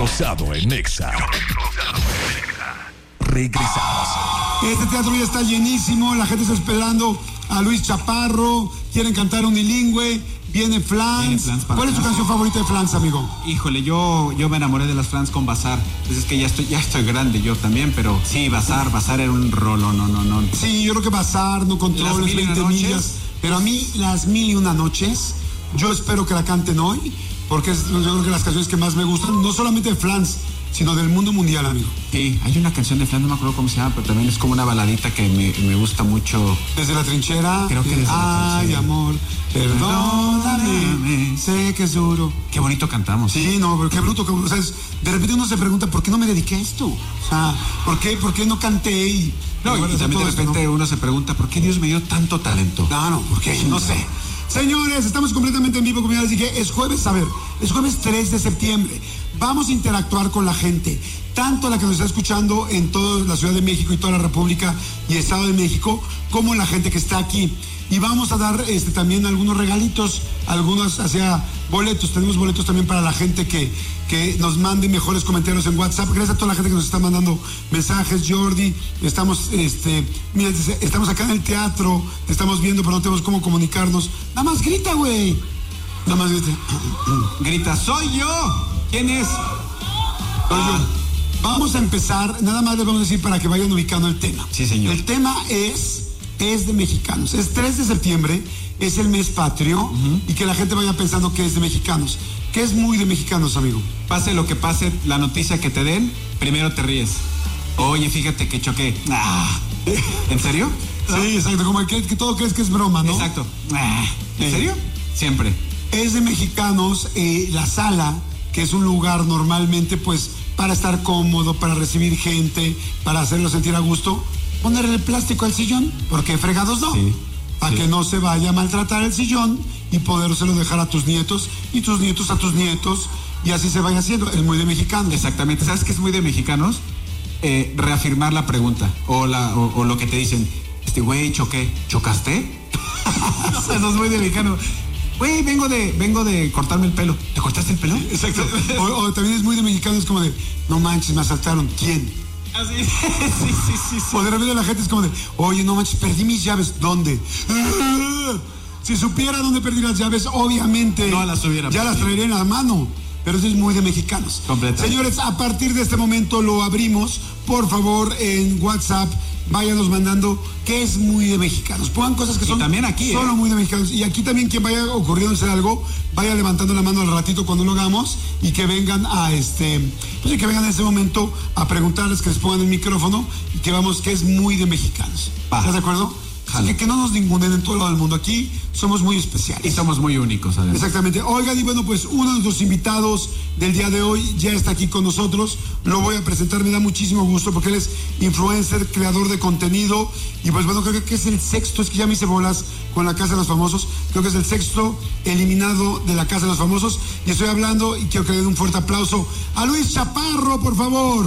Rosado en Exa. Regresamos. Este teatro ya está llenísimo, la gente está esperando a Luis Chaparro, quieren cantar unilingüe, viene Flans. ¿Cuál es tu canción favorita de Flans, amigo? Híjole, yo me enamoré de las Flans con Bazar. Pues es que ya estoy grande yo también, pero sí, Bazar era un rolo, no. Sí, yo creo que Bazar, No Controles, 20 millas. Pero a mí, las 1001 noches, yo espero que la canten hoy, porque yo creo que las canciones que más me gustan, no solamente de Flans, sino del mundo mundial, amigo. Sí, hay una canción de Flans, no me acuerdo cómo se llama, pero también es como una baladita que me gusta mucho. Desde la trinchera. Creo que desde la trinchera. Ay, amor, perdóname, sé que es duro. Qué bonito cantamos. Sí, no, pero qué bruto. O sea, de repente uno se pregunta, ¿por qué no me dediqué a esto? O sea, ¿por qué no canté? Y también de repente uno se pregunta, ¿por qué Dios me dio tanto talento? No, porque no sé. Señores, estamos completamente en vivo, como ya les dije, es jueves 3 de septiembre. Vamos a interactuar con la gente, tanto la que nos está escuchando en toda la Ciudad de México y toda la República y Estado de México, como la gente que está aquí. Y vamos a dar también algunos regalitos, algunos boletos. Tenemos boletos también para la gente que nos mande mejores comentarios en WhatsApp. Gracias a toda la gente que nos está mandando mensajes, Jordi. Estamos acá en el teatro, te estamos viendo, pero no tenemos cómo comunicarnos. Nada más grita, güey. Nada más grita. Grita, soy yo. ¿Quién es? Vamos a empezar, nada más les vamos a decir para que vayan ubicando el tema. Sí, señor. El tema es de mexicanos. Es 3 de septiembre, es el mes patrio, y que la gente vaya pensando que es de mexicanos. Que es muy de mexicanos, amigo. Pase lo que pase, la noticia que te den, primero te ríes. Oye, fíjate que choqué. ¿En serio? Sí, exacto, como que todo crees que es broma, ¿no? Exacto. ¿En serio? Siempre. Es de mexicanos la sala, que es un lugar normalmente pues para estar cómodo, para recibir gente, para hacerlo sentir a gusto, ponerle el plástico al sillón, porque fregados no. Sí, para que no se vaya a maltratar el sillón y podérselo dejar a tus nietos y tus nietos a tus nietos, y así se vaya haciendo. Es muy de mexicanos. Exactamente. ¿Sabes qué es muy de mexicanos? Reafirmar la pregunta o lo que te dicen. Güey, choqué. ¿Chocaste? Eso es muy de mexicano. Güey, vengo de cortarme el pelo. ¿Te cortaste el pelo? Exacto. O también es muy de mexicanos como de, no manches, me asaltaron. ¿Quién? Así. Sí. O de repente la gente es como de, oye, no manches, perdí mis llaves. ¿Dónde? Si supiera dónde perdí las llaves, obviamente no las hubiera ya las traería en la mano. Pero eso es muy de mexicanos. Señores, a partir de este momento lo abrimos. Por favor, en WhatsApp, váyanos mandando que es muy de mexicanos. Pongan cosas que son también aquí, solo muy de mexicanos. Y aquí también quien vaya ocurriendo hacer algo, vaya levantando la mano al ratito cuando lo hagamos, y que vengan que vengan en ese momento a preguntarles, que les pongan el micrófono, y que vamos, que es muy de mexicanos. ¿Estás de acuerdo? Así que no nos ningunen en todo lado del mundo. Aquí somos muy especiales. Y somos muy únicos, además. Exactamente. Oigan, y bueno, pues uno de nuestros invitados del día de hoy ya está aquí con nosotros. Lo voy a presentar, me da muchísimo gusto, porque él es influencer, creador de contenido. Y pues bueno, creo que es el sexto, es que ya me hice bolas con la Casa de los Famosos. Creo que es el sexto eliminado de la Casa de los Famosos. Y estoy hablando, y quiero que le den un fuerte aplauso a Luis Chaparro, por favor.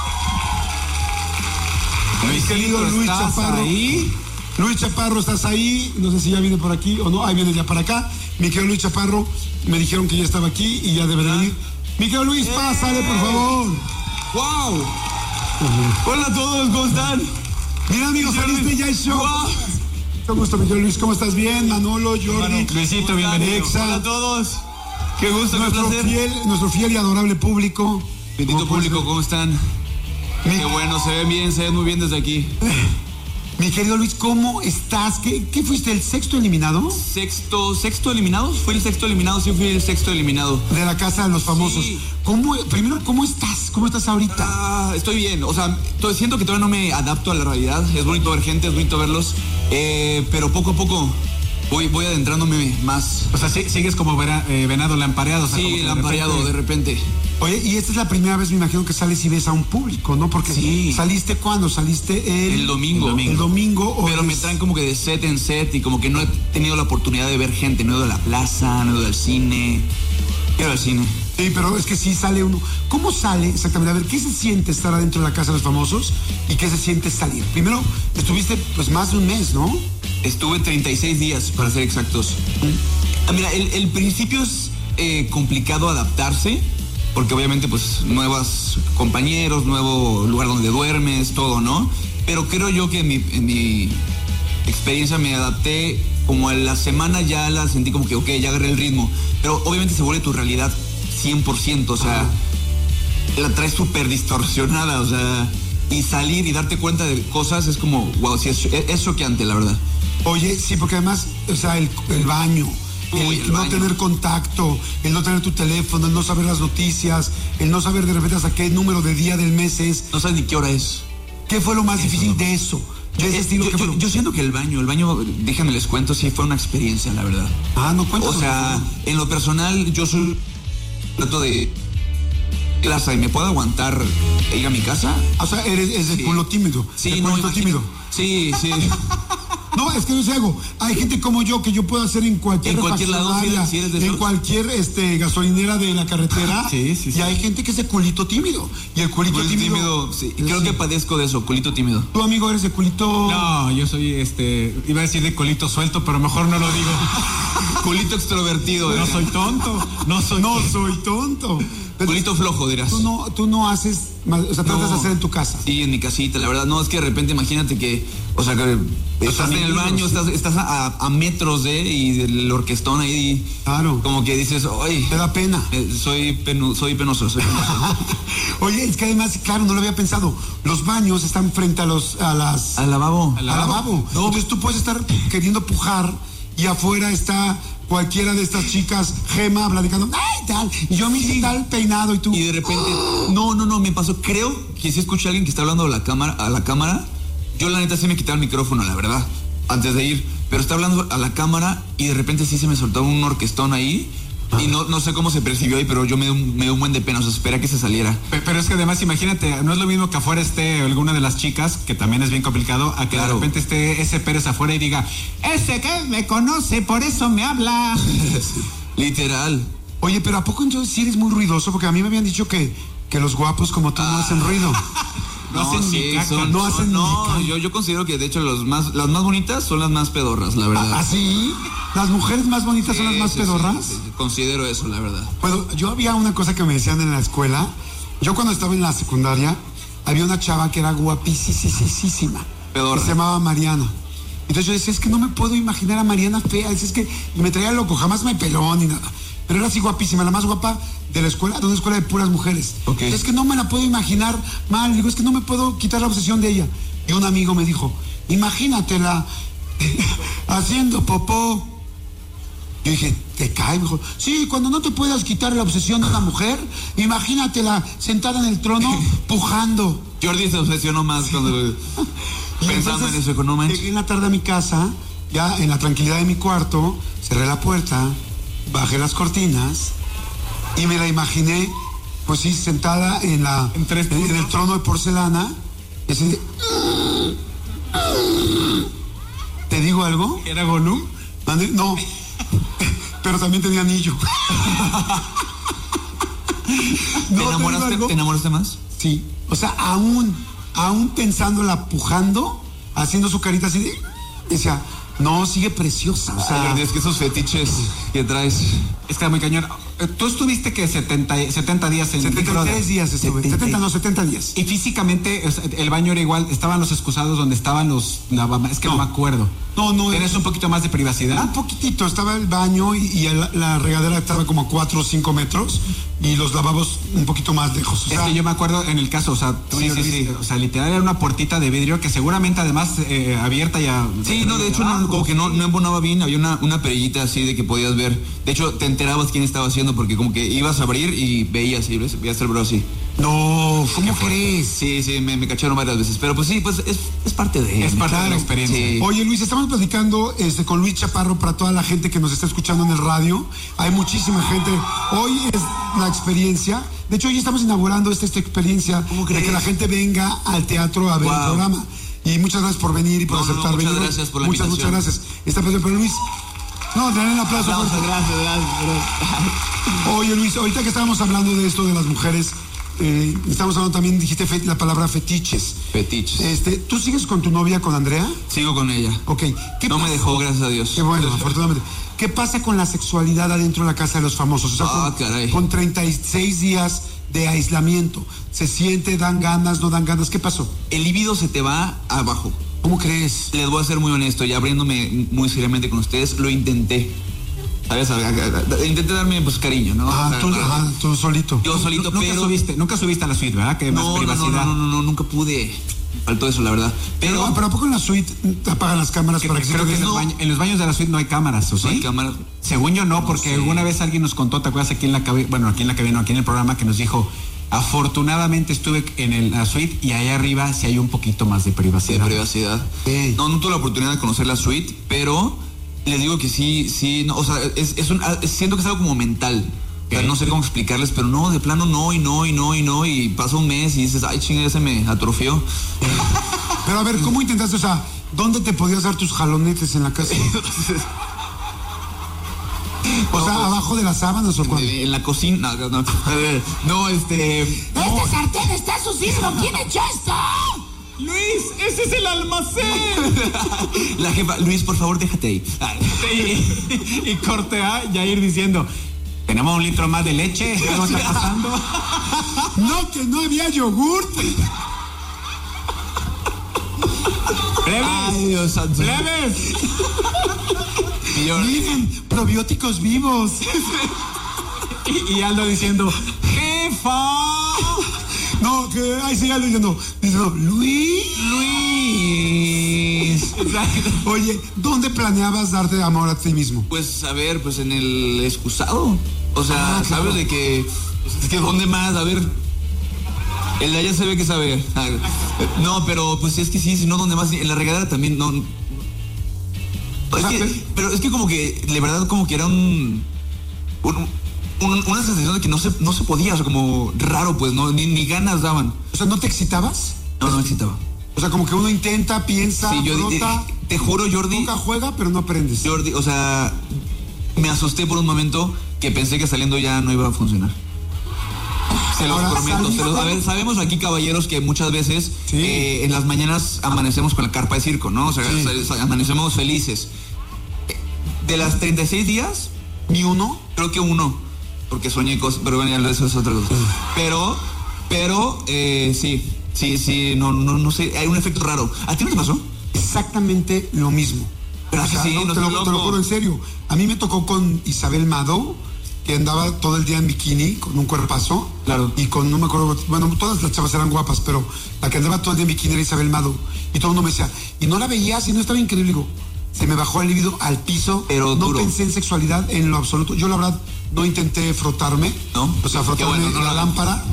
Mi querido Luis Chaparro. Ahí? Luis Chaparro, ¿estás ahí? No sé si ya viene por aquí o no. Ahí viene ya para acá. Mi querido Luis Chaparro, me dijeron que ya estaba aquí y ya debe de venir. Mi querido Luis, pásale, por favor. ¡Wow! Hola a todos, ¿cómo están? Mira, amigos, saliste ya el show. ¡Wow! Mucho gusto, mi querido Luis, ¿cómo estás? Bien, Manolo, Jordi. Besito, bienvenido. Exa. Hola a todos. Qué gusto, nuestro fiel y adorable público. Bendito público, ¿cómo están? Qué bueno, se ven muy bien desde aquí. Mi querido Luis, ¿cómo estás? ¿Qué fuiste, el sexto eliminado? ¿Sexto eliminado? Fui el sexto eliminado, sí fui el sexto eliminado. De la Casa de los Famosos. Sí. Primero, ¿cómo estás? ¿Cómo estás ahorita? Estoy bien, o sea, siento que todavía no me adapto a la realidad. Es bonito ver gente, es bonito verlos, pero poco a poco voy adentrándome más. O sea, sigues como venado lampareado. O sea, sí, lampareado de repente. Oye, y esta es la primera vez, me imagino, que sales y ves a un público, ¿no? Porque sí. ¿Saliste cuándo? ¿Saliste el domingo? El domingo. Pero me traen como que de set en set, y como que no he tenido la oportunidad de ver gente. No he ido a la plaza, no he ido al cine. Quiero al cine. Sí, pero es que sí sale uno. ¿Cómo sale exactamente? A ver, ¿qué se siente estar adentro de la Casa de los Famosos y qué se siente salir? Primero, estuviste pues más de un mes, ¿no? Estuve 36 días, para ser exactos. Mira, el principio es complicado adaptarse, porque obviamente pues nuevos compañeros, nuevo lugar donde duermes, todo, ¿no? Pero creo yo que en mi experiencia me adapté, como a la semana ya la sentí como que, ok, ya agarré el ritmo, pero obviamente se vuelve tu realidad 100%, o sea, la traes súper distorsionada, o sea, y salir y darte cuenta de cosas es como, wow, sí, es choqueante, la verdad. Oye, sí, porque además, o sea, el baño, el no tener contacto, el no tener tu teléfono, el no saber las noticias, el no saber de repente hasta qué número de día del mes es. No sabes ni qué hora es. ¿Qué fue lo más difícil de eso? De ese estilo, yo siento que el baño, déjenme les cuento, sí fue una experiencia, la verdad. No cuéntanos. O sea, en lo personal, yo soy trato de clase y me puedo aguantar ir a mi casa. O sea, es de culo tímido. Sí, no, tímido. Sí. No, es que no sé algo. Hay gente como yo que yo puedo hacer en cualquier lado, si eres de en esos. cualquier gasolinera de la carretera. Sí. Y hay gente que es de culito tímido. Y el culito tímido. Sí. Creo que padezco de eso, culito tímido. ¿Tu amigo eres de culito? No, yo soy iba a decir de culito suelto, pero mejor no lo digo. Culito extrovertido. No soy tonto. No soy tonto. Culito flojo, dirás. Tú no haces, o sea, tratas de hacer en tu casa. Sí, en mi casita, la verdad. No, es que de repente imagínate que, o sea, que estás en el baño, estás a metros y del orquestón ahí. Claro. Como que dices, ay. Te da pena. Soy penoso. Oye, es que además, claro, no lo había pensado. Los baños están frente al lavabo. Al lavabo. No. Entonces tú puedes estar queriendo pujar y afuera está cualquiera de estas chicas, Gema, platicando, ¡ay, tal! Y yo me hice tal peinado y tú. Y de repente, no, me pasó. Creo que si escuché a alguien que está hablando a la cámara, yo la neta sí me quitaba el micrófono, la verdad, antes de ir. Pero está hablando a la cámara y de repente sí se me soltó un orquestón ahí. Y no sé cómo se percibió ahí, pero yo me dio un buen de pena, o sea, espera que se saliera. Pero es que además, imagínate, no es lo mismo que afuera esté alguna de las chicas, que también es bien complicado, a que de repente esté ese Pérez afuera y diga, ese que me conoce, por eso me habla. Literal. Oye, pero ¿a poco entonces sí eres muy ruidoso? Porque a mí me habían dicho que los guapos como tú no hacen ruido. Yo considero que de hecho las más bonitas son las más pedorras, la verdad. ¿Ah, sí? ¿Las mujeres más bonitas son las más pedorras? Sí, considero eso, la verdad. Bueno, yo había una cosa que me decían en la escuela. Yo cuando estaba en la secundaria, había una chava que era guapísima. Pedorra. Que se llamaba Mariana. Entonces yo decía, es que no me puedo imaginar a Mariana fea. Es que me traía loco, jamás me peló ni nada. Pero era así guapísima, la más guapa de la escuela, de una escuela de puras mujeres. Okay. Es que no me la puedo imaginar mal. Digo, es que no me puedo quitar la obsesión de ella. Y un amigo me dijo, imagínatela haciendo popó. Yo dije, ¿te cae? Me dijo, sí, cuando no te puedas quitar la obsesión de una mujer, imagínatela sentada en el trono, pujando. Jordi se obsesionó más cuando pensando en eso, no manches. Llegué en la tarde a mi casa, ya en la tranquilidad de mi cuarto, cerré la puerta, bajé las cortinas y me la imaginé, pues sí, sentada en el trono de porcelana. Ese, ¿te digo algo? ¿Era Gollum? No, pero también tenía anillo. ¿Te enamoraste más? Sí, o sea, aún pensándola pujando, haciendo su carita así de, decía, no, sigue preciosa. O sea, es que esos fetiches que traes. Está muy cañón. Tú estuviste que 70 días en 73 días estuve. 70 días. Y físicamente el baño era igual, estaban los excusados donde estaban los lavamanos, es que no me acuerdo. No. ¿Tienes un poquito más de privacidad? Un poquitito, estaba el baño y la regadera estaba como a 4 o 5 metros y los lavabos un poquito más lejos. O sea, es que yo me acuerdo en el caso, o sea, sí. O sea, literal era una puertita de vidrio que seguramente además abierta ya. Sí, no, de hecho como que no embonaba bien, había una perillita así de que podías ver. De hecho, te enterabas quién estaba haciendo porque como que ibas a abrir y veías el bro así. No, ¿cómo crees? Sí, me cacharon varias veces, pero pues sí, pues es parte de... Es parte de la experiencia. Sí. Oye, Luis, estamos platicando con Luis Chaparro para toda la gente que nos está escuchando en el radio. Hay muchísima gente. Hoy es la experiencia. De hecho, hoy estamos inaugurando esta experiencia de que la gente venga al teatro a ver el programa. Y muchas gracias por venir y por aceptar venir. Muchas gracias por la invitación. Muchas gracias. Está presente, pero Luis... No, tener un aplauso. Gracias. Oye, Luis, ahorita que estábamos hablando de esto de las mujeres... estamos hablando también, dijiste la palabra fetiches. Fetiches. ¿Tú sigues con tu novia, con Andrea? Sigo con ella. Ok. No me dejó, gracias a Dios. Qué bueno, afortunadamente. ¿qué pasa con la sexualidad adentro de la casa de los famosos? O sea, caray. con 36 días de aislamiento, ¿se siente, dan ganas, no dan ganas? ¿Qué pasó? El líbido se te va abajo. ¿Cómo crees? Les voy a ser muy honesto, ya abriéndome muy seriamente con ustedes, lo intenté. ¿Sabes? Intenté darme pues cariño, ¿no? Tú solito. Yo solito, pero... Nunca subiste a la suite, ¿verdad? Que más privacidad. No, nunca pude. Faltó eso, la verdad. Pero ¿a poco en la suite te apagan las cámaras para que creo que en los baños de la suite no hay cámaras, ¿o sí? No hay cámaras. Según yo no, porque alguna vez alguien nos contó, ¿te acuerdas aquí en la cabina, aquí en el programa que nos dijo, afortunadamente estuve en la suite y ahí arriba sí hay un poquito más de privacidad. Sí. No tuve la oportunidad de conocer la suite, pero les digo que sí, no, o sea, siento que es algo como mental. O sea, no sé cómo explicarles, pero no, de plano no, y pasa un mes y dices, ay, chinga, ya se me atrofió. Pero a ver, ¿cómo intentaste? O sea, ¿dónde te podías dar tus jalonetes en la casa? O sea, ¿abajo de las sábanas o cuándo? En la cocina, no. ¡Este sartén está sucísimo! ¿Quién echó esto? Luis, ese es el almacén. La jefa, Luis, por favor, déjate ahí. Y corte A, ya ir diciendo, tenemos 1 litro más de leche, ¿qué nos está pasando? No, que no había yogurt. Ay, Dios santo. ¡Plebes! Miren, probióticos vivos. Y Aldo diciendo, ¡jefa! No, que ahí sigue diciendo, Luis. Oye, ¿dónde planeabas darte amor a ti mismo? Pues, a ver, pues en el excusado. O sea, claro. ¿sabes de que? Pues, es que ¿dónde más? A ver. El de allá se ve que sabe. No, pero pues es que sí, si no, ¿dónde más? En la regadera también, no. Pero es que como que, de verdad, como que era una sensación de que no se podía, o sea, como raro, pues, no, ni ganas daban. O sea, ¿no te excitabas? No excitaba. O sea, como que uno intenta, piensa, Sí, yo te juro, Jordi. Nunca juega, pero no aprendes. Jordi, o sea, me asusté por un momento que pensé que saliendo ya no iba a funcionar. Se los prometo. A ver, sabemos aquí, caballeros, que muchas veces en las mañanas amanecemos con la carpa de circo, ¿no? O sea, amanecemos felices. De las 36 días, ¿Ni uno? creo que uno, porque soñé cosas, pero bueno, eso es otra cosa. Pero, sí, no sé, hay un efecto raro. ¿A ti no te pasó? Exactamente lo mismo. Pero O sea, sí, no, no te soy lo loco. juro en serio. A mí me tocó con Isabel Mado, que andaba todo el día en bikini, con un cuerpazo. Claro. Y con, no me acuerdo, bueno, todas las chavas eran guapas, pero la que andaba todo el día en bikini era Isabel Mado. Y todo el mundo me decía, y no la veías, y no estaba increíble. Digo, se me bajó el libido al piso. Pero no duro. pensé en sexualidad en lo absoluto. Yo, la verdad, no intenté frotarme. ¿No? O sea, frotarme Qué bueno, no la la- lámpara.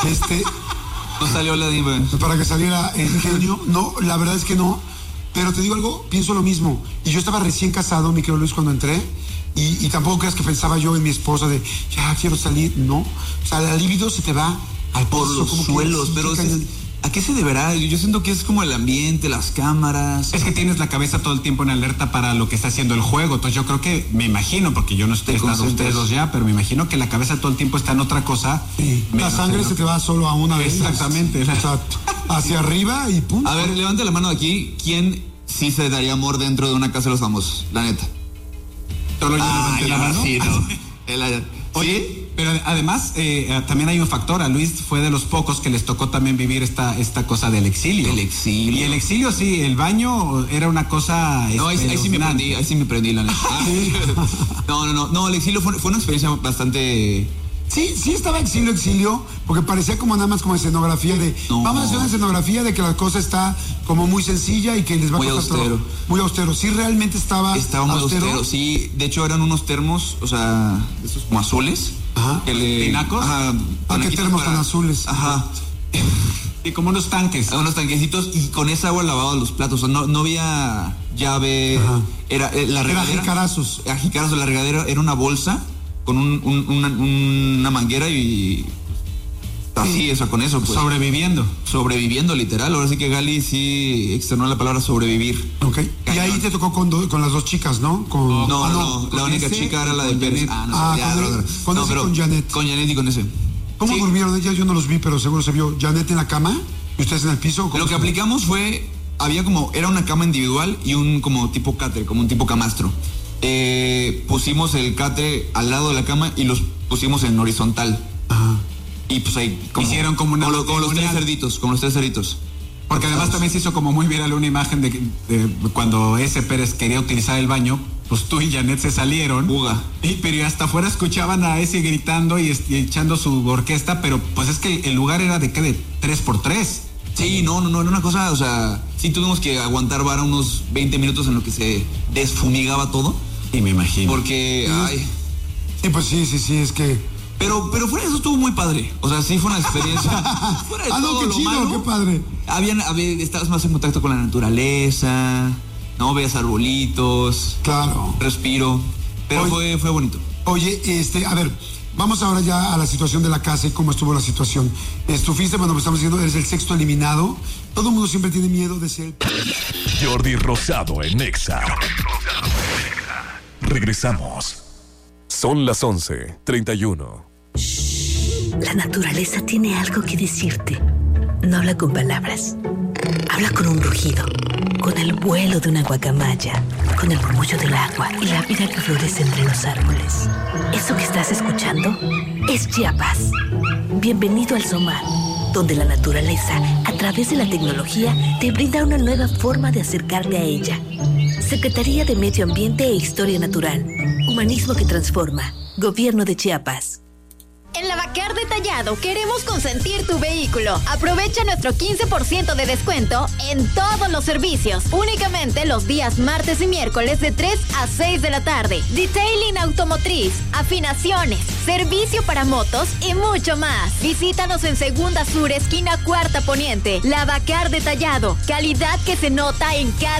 No salió la diva. Para que saliera el genio. No, la verdad es que no. Pero te digo algo, pienso lo mismo. Y yo estaba recién casado, mi querido Luis, cuando entré. Y tampoco creas que pensaba yo en mi esposa de, ya quiero salir. No. O sea, la libido se te va al Por piso, los como que suelos, sí, pero cañón. ¿a qué se deberá? Yo siento que es como el ambiente, las cámaras. Es que tienes la cabeza todo el tiempo en alerta para lo que está haciendo el juego. Entonces yo creo que, me imagino, porque yo no estoy estando concentras. ustedes dos ya, pero me imagino que la cabeza todo el tiempo está en otra cosa. Sí, la menos sangre en lo se te va solo a una vez. Exactamente. O sea, hacia arriba y pum. A ver, levante la mano de aquí. ¿Quién sí se daría amor dentro de una casa de los famosos? La neta. Solo yo levanté la mano. Sí, no. Oye, pero además también hay un factor. A Luis fue de los pocos que les tocó también vivir esta cosa del exilio. El exilio. Y el exilio, sí, el baño era una cosa. No, ahí sí me prendí, la neta. No, el exilio fue una experiencia bastante... Sí estaba exilio, porque parecía como nada más como escenografía de, No. vamos a hacer una escenografía de que la cosa está como muy sencilla y que les va Muy a costar austero. todo. Muy austero. Sí, realmente estaba Estaba muy austero, sí. De hecho, eran unos termos, o sea, estos como azules. Ajá. ¿Tinacos? Ajá. ¿Qué termos tan azules? Ajá. Y como unos tanques. Unos tanquecitos y con esa agua lavaban los platos. O sea, no había llave. Ajá. Era la regadera. Era jicarazos. Jicarazos. La regadera era una bolsa con una manguera y así, eso, con eso, pues. Sobreviviendo, literal. Ahora sí que Gali sí externó la palabra sobrevivir. Ok. Y Cañón. ahí te tocó con las dos chicas, ¿no? No, la única ese chica era la de con Pérez. Janet. Con ese, con Janet. Con Janet y con ese. ¿Cómo Sí. durmieron ellas? Yo no los vi, pero seguro se vio Janet en la cama y ustedes en el piso. ¿Cómo Lo que se- aplicamos era una cama individual y un como tipo cáter, como un tipo camastro. pusimos el catre al lado de la cama y los pusimos en horizontal. Ajá. Y pues ahí Hicieron como una con los tres matrimonial. cerditos. Porque además también se hizo como muy viral una imagen de cuando ese Pérez quería utilizar el baño, pues tú y Janet se salieron. Buga. Pero hasta afuera escuchaban a ese gritando y echando su orquesta, pero pues es que el lugar era de 3x3. Sí, no, era una cosa, o sea, sí tuvimos que aguantar vara unos 20 minutos en lo que se desfumigaba todo. Y me imagino. Porque, ay... Sí, pues sí, es que... Pero fuera de eso estuvo muy padre. O sea, sí fue una experiencia. Fuera de no, todo qué lo chido, malo, qué padre. Estabas más en contacto con la naturaleza, ¿no? Veas arbolitos. Claro. Respiro. Pero fue bonito. Oye, a ver, vamos ahora ya a la situación de la casa y cómo estuvo la situación. Estuviste, bueno, pues estamos diciendo, eres el sexto eliminado. Todo el mundo siempre tiene miedo de ser... Jordi Rosado en Nexa. Regresamos. Son las 11:31. La naturaleza tiene algo que decirte. No habla con palabras. Habla con un rugido, con el vuelo de una guacamaya, con el murmullo del agua y la vida que florece entre los árboles. Eso que estás escuchando es Chiapas. Bienvenido al SOMAR, donde la naturaleza, a través de la tecnología, te brinda una nueva forma de acercarte a ella. Secretaría de Medio Ambiente e Historia Natural. Humanismo que transforma. Gobierno de Chiapas. En Lavacar Detallado queremos consentir tu vehículo. Aprovecha nuestro 15% de descuento en todos los servicios. Únicamente los días martes y miércoles de 3 a 6 de la tarde. Detailing automotriz, afinaciones, servicio para motos y mucho más. Visítanos en Segunda Sur, esquina Cuarta Poniente. Lavacar Detallado. Calidad que se nota en cada